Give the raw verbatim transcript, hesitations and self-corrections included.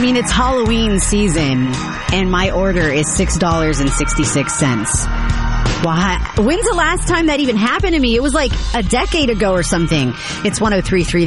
mean, it's Halloween season, and my order is six dollars and sixty-six cents. Why? When's the last time that even happened to me? It was like a decade ago or something. It's one oh three point three